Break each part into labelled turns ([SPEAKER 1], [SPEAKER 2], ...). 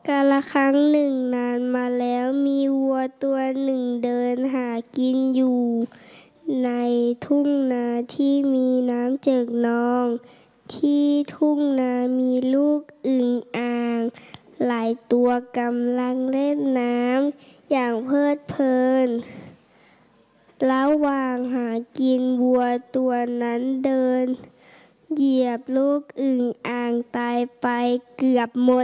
[SPEAKER 1] กาลครั้งหนึ่งนานมาแล้วมีวัวตัวหนึ่งเดินหากินอยู่ในทุ่งนาที่มีน้ำเจิ่งนองที่ทุ่งนามีลูกอึ่งอ่างหลายตัวกำลังเล่นน้ำอย่างเพลิดเพลินระหว่างหากินวัวตัวนั้นเดินเหยียบลูกอึ่งอ่างตายไปเกือบหมด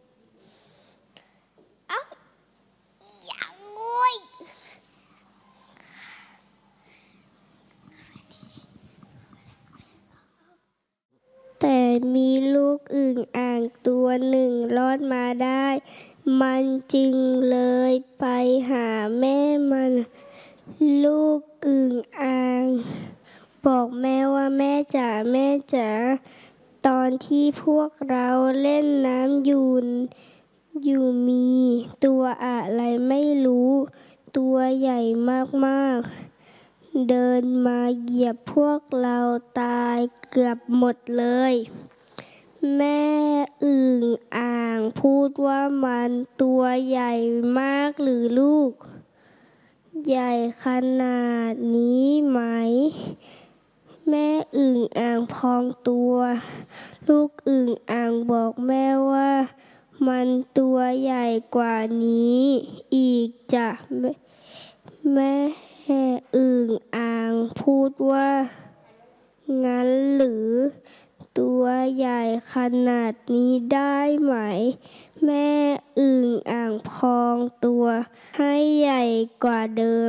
[SPEAKER 1] แต่มีลูกอึ่งอ่างตัวหนึ่งรอดมาได้มันจึงเลยไปหาแม่มันลูกอึ่งอ่างบอกแม่ว่าแม่จ๋าตอนที่พวกเราเล่นน้ำอยู่มีตัวอะไรไม่รู้ตัวใหญ่มากๆเดินมาเหยียบพวกเราตายเกือบหมดเลยแม่อึ่งอ่างพูดว่ามันตัวใหญ่มากหรือลูกใหญ่ขนาดนี้ไหมแม่อึ่งอ่างพองตัวลูกอึ่งอ่างบอกแม่ว่ามันตัวใหญ่กว่านี้อีกจ้ะแม่อึ่งอ่างพูดว่างั้นหรือตัวใหญ่ขนาดนี้ได้ไหมแม่อึ่งอ่างพองตัวให้ใหญ่กว่าเดิม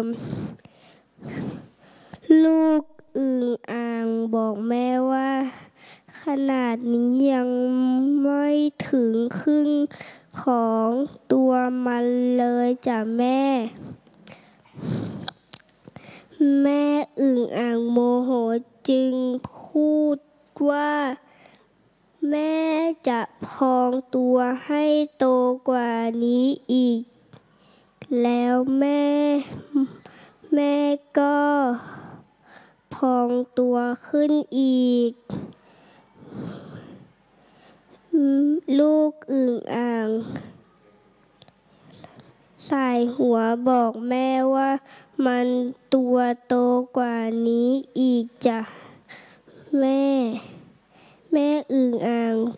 [SPEAKER 1] ลูกอึ่งอ่างบอกแม่ว่าขนาดนี้ยังไม่ถึงครึ่งของตัวมันเลยจ้ะแม่อึ่งอ่างโมโหจึงพูดว่าแม่จะพองตัวให้โตกว่านี้อีกแล้วแม่ก็พองตัวขึ้นอีกลูกอึ่งอ่างสายหัวบอกแม่ว่ามันตัวโตกว่านี้อีกจ้ะแม่อึ่งอ่าง